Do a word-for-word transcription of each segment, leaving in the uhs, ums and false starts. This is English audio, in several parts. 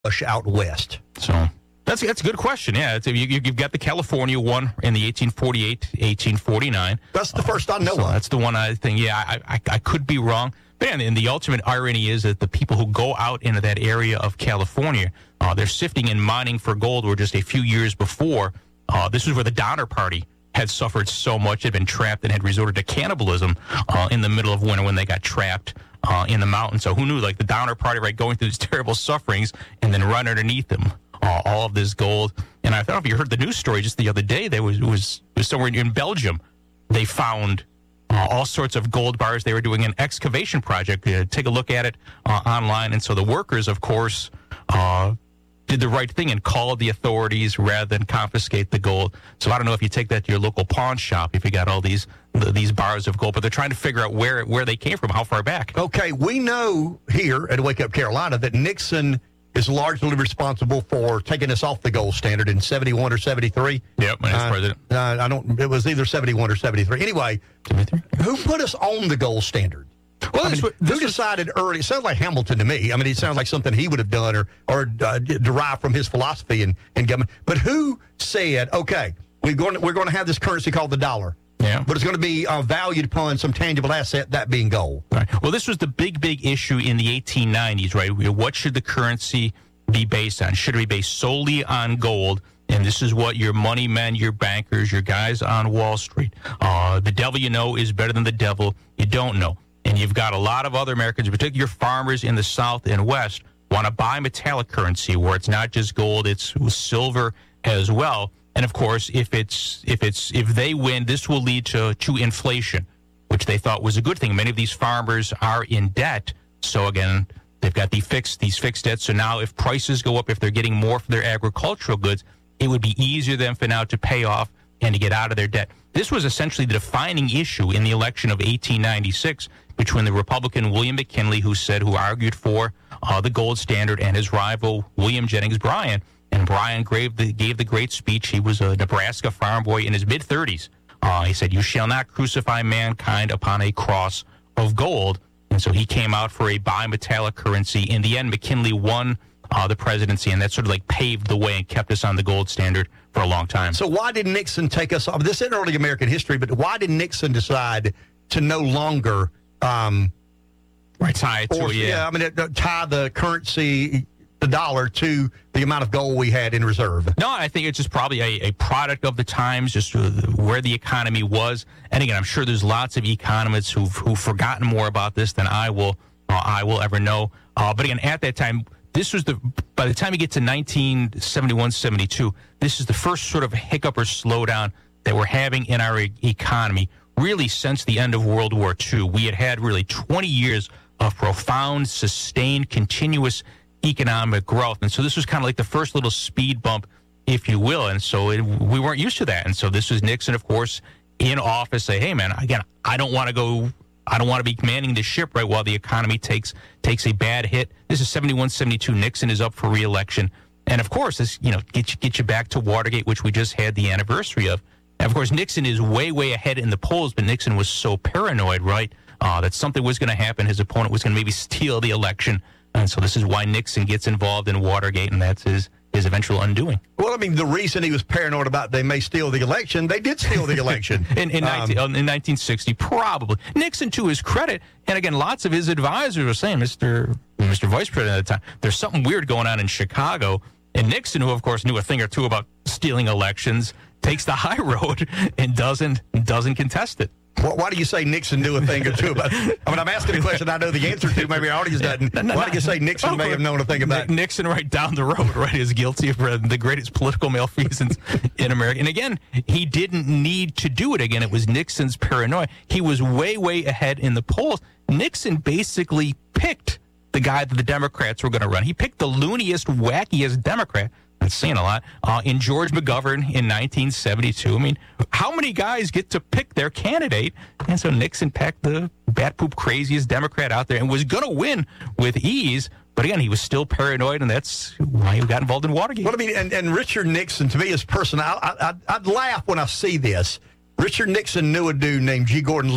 out west? So that's that's a good question. Yeah, it's, you, you've got the California one in the eighteen forty-eight, eighteen forty-nine. That's the first I know so of. That's the one I think. Yeah, I, I I could be wrong. But yeah, and the ultimate irony is that the people who go out into that area of California, uh, they're sifting and mining for gold. Were just a few years before. Uh, this is where the Donner Party had suffered so much, had been trapped, and had resorted to cannibalism uh, in the middle of winter when they got trapped uh, in the mountains. So who knew, like the Donner Party, right, going through these terrible sufferings, and then right underneath them, uh, all of this gold. And I don't know if you heard the news story just the other day. There was was, was somewhere in Belgium, they found uh, all sorts of gold bars. They were doing an excavation project. Uh, take a look at it uh, online. And so the workers, of course, uh, did the right thing and called the authorities rather than confiscate the gold. So I don't know if you take that to your local pawn shop, if you got all these these bars of gold, but they're trying to figure out where where they came from, how far back. Okay, we know here at Wake Up Carolina that Nixon is largely responsible for taking us off the gold standard in seventy-one or seventy-three. Yep, when he was uh, president. Uh, I don't. It was either seventy-one or seventy-three. Anyway, seventy-three? Who put us on the gold standard? Well, I mean, what, who decided early? It sounds like Hamilton to me. I mean, it sounds like something he would have done or or uh, derived from his philosophy and, and government. But who said, okay, we're going to, we're going to have this currency called the dollar, yeah, but it's going to be uh, valued upon some tangible asset, that being gold. Right. Well, this was the big, big issue in the eighteen nineties, right? What should the currency be based on? Should it be based solely on gold? And this is what your money men, your bankers, your guys on Wall Street, uh, the devil you know is better than the devil you don't know. And you've got a lot of other Americans, particularly your farmers in the South and West, want to buy metallic currency where it's not just gold, it's silver as well. And of course, if it's if it's if they win, this will lead to, to inflation, which they thought was a good thing. Many of these farmers are in debt. So again, they've got the fixed these fixed debts. So now if prices go up, if they're getting more for their agricultural goods, it would be easier then for now to pay off and to get out of their debt. This was essentially the defining issue in the election of eighteen ninety-six between the Republican William McKinley, who said, who argued for uh, the gold standard, and his rival William Jennings Bryan. And Bryan gave the, gave the great speech. He was a Nebraska farm boy in his mid-thirties. Uh, he said, "You shall not crucify mankind upon a cross of gold." And so he came out for a bimetallic currency. In the end, McKinley won uh, the presidency, and that sort of like paved the way and kept us on the gold standard for a long time. So why did Nixon take us off? This isn't early American history, but why did Nixon decide to no longer um, right, tie it to or, it, yeah. yeah, I mean, it, uh, tie the currency, the dollar, to the amount of gold we had in reserve? No, I think it's just probably a, a product of the times, just where the economy was. And again, I'm sure there's lots of economists who've, who've forgotten more about this than I will uh, I will ever know. Uh, but again, at that time, this was the, by the time you get to nineteen seventy-one, seventy-two, this is the first sort of hiccup or slowdown that we're having in our e- economy, really since the end of World War Two. We had had really twenty years of profound, sustained, continuous economic growth. And so this was kind of like the first little speed bump, if you will. And so it, we weren't used to that. And so this was Nixon, of course, in office, say, hey, man, again, I don't want to go, I don't want to be commanding the ship right while the economy takes takes a bad hit. This is seventy-one, seventy-two. Nixon is up for re-election. And of course, this, you know, get you, get you back to Watergate, which we just had the anniversary of. And of course, Nixon is way, way ahead in the polls, but Nixon was so paranoid, right, uh, that something was going to happen. His opponent was going to maybe steal the election. And so this is why Nixon gets involved in Watergate, and that's his, his eventual undoing. Well, I mean, the reason he was paranoid about they may steal the election, they did steal the election. in, in, um, nineteen, in nineteen sixty, probably. Nixon, to his credit, and again, lots of his advisors were saying, Mister Mister Vice President at the time, there's something weird going on in Chicago. And Nixon, who, of course, knew a thing or two about stealing elections, takes the high road and doesn't doesn't contest it. Why do you say Nixon knew a thing or two about it? I mean, I'm asking a question I know the answer to. Maybe our audience doesn't. No, no, Why no. do you say Nixon may have known a thing about it? Nixon, right down the road, right, is guilty of the greatest political malfeasance in America. And again, he didn't need to do it. Again, it was Nixon's paranoia. He was way, way ahead in the polls. Nixon basically picked the guy that the Democrats were going to run. He picked the looniest, wackiest Democrat. That's saying a lot. Uh, in George McGovern in nineteen seventy-two. I mean, how many guys get to pick their candidate? And so Nixon picked the bat poop craziest Democrat out there and was going to win with ease. But again, he was still paranoid, and that's why he got involved in Watergate. Well, I mean, and, and Richard Nixon, to me, is personal. I, I, I'd laugh when I see this. Richard Nixon knew a dude named G. Gordon Liddy.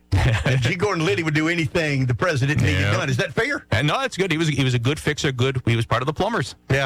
And G. Gordon Liddy would do anything the president needed Yeah. done. Is that fair? And no, that's good. He was he was a good fixer. Good. He was part of the plumbers. Yeah.